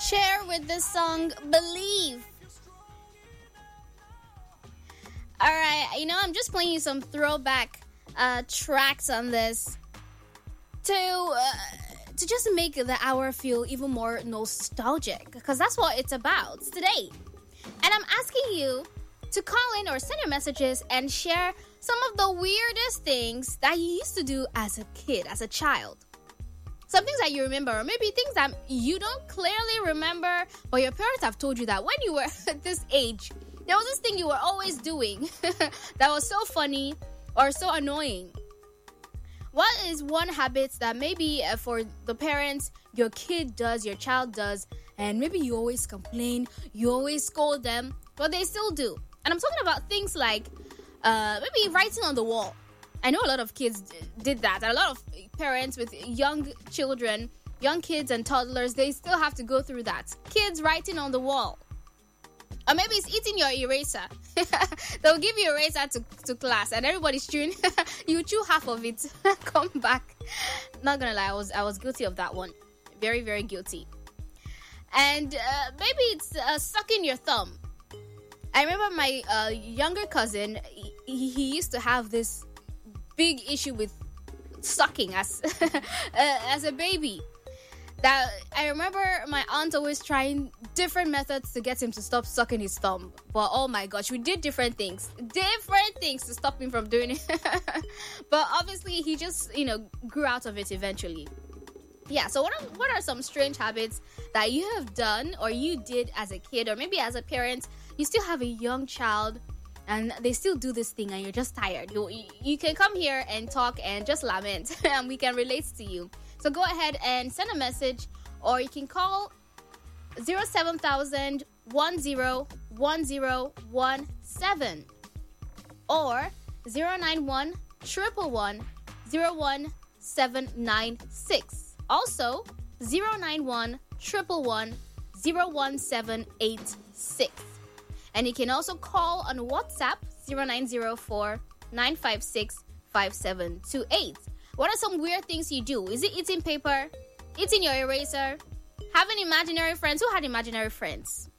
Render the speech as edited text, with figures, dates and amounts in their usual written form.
Cher with the song Believe. Alright, I'm just playing you some throwback tracks on this to just make the hour feel even more nostalgic, because that's what it's about today. And I'm asking you to call in or send your messages and share some of the weirdest things that you used to do as a kid, as a child. Some things that you remember, or maybe things that you don't clearly remember, but your parents have told you that when you were at this age, there was this thing you were always doing that was so funny or so annoying. What is one habit that maybe for the parents, your kid does, your child does, and maybe you always complain, you always scold them, but they still do? And I'm talking about things like maybe writing on the wall. I know a lot of kids did that. A lot of parents with young children, young kids and toddlers, they still have to go through that. Kids writing on the wall. Or maybe it's eating your eraser. They'll give you eraser to class and everybody's chewing. You chew half of it. Come back. Not gonna lie, I was guilty of that one. Very, very guilty. And maybe it's sucking your thumb. I remember my younger cousin, he used to have this big issue with sucking as a baby. That I remember my aunt always trying different methods to get him to stop sucking his thumb. But oh my gosh, we did different things to stop him from doing it. But obviously he just, grew out of it eventually. Yeah, so what are some strange habits that you have done or you did as a kid, or maybe as a parent, you still have a young child and they still do this thing and you're just tired? You can come here and talk and just lament and we can relate to you. So go ahead and send a message, or you can call 07000 101017 or 091 111 01796. Also 091 111 01786. And you can also call on WhatsApp 0904 956 5728. What are some weird things you do? Is it eating paper? Eating your eraser? Having imaginary friends? Who had imaginary friends?